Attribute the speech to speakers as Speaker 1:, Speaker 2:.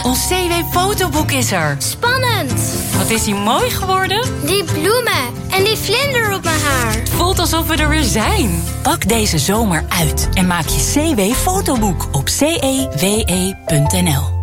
Speaker 1: Ons CW-fotoboek is er.
Speaker 2: Spannend!
Speaker 1: Wat is hij mooi geworden?
Speaker 2: Die bloemen en die vlinder op mijn haar.
Speaker 1: Het voelt alsof we er weer zijn. Pak deze zomer uit en maak je CW-fotoboek op cewe.nl.